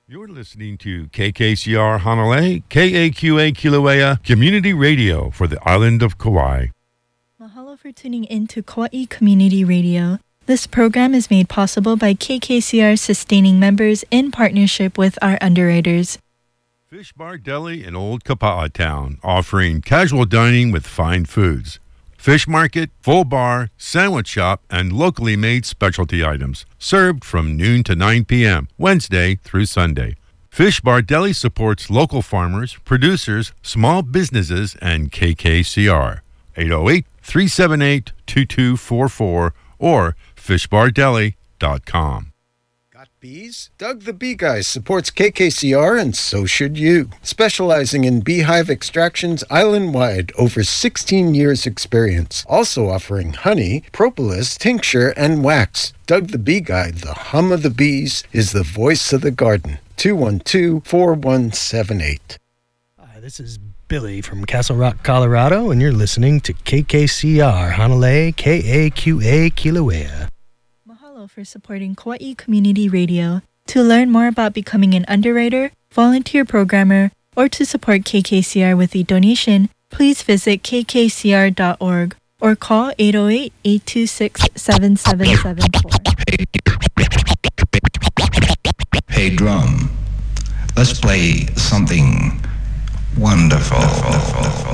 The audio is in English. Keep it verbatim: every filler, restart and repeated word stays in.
You're listening to K K C R Hanalei, K A Q A Kilauea Community Radio for the island of Kauai. Mahalo for tuning in to Kauai Community Radio. This program is made possible by K K C R sustaining members in partnership with our underwriters. Fish Bar Deli in Old Kapa'a Town, offering casual dining with fine foods. Fish market, full bar, sandwich shop, and locally made specialty items. Served from noon to nine p.m., Wednesday through Sunday. Fish Bar Deli supports local farmers, producers, small businesses, and K K C R. eight oh eight, three seven eight, two two four four or fish bar deli dot com. Bees? Doug the Bee Guy supports K K C R, and so should you. Specializing in beehive extractions island-wide, over sixteen years experience. Also offering honey, propolis, tincture, and wax. Doug the Bee Guy, the hum of the bees, is the voice of the garden. two one two, four one seven eight. Hi, this is Billy from Castle Rock, Colorado, and you're listening to K K C R Hanalei, K A Q A Kilauea. For supporting Kauai Community Radio. To learn more about becoming an underwriter, volunteer programmer, or to support K K C R with a donation, please visit k k c r dot org or call eight oh eight, eight two six, seven seven seven four. Hey drum, let's play something wonderful.